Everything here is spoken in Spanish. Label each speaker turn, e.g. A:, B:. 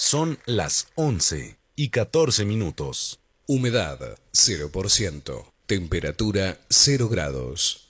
A: Son las 11:14.
B: Humedad 0%. Temperatura 0 grados.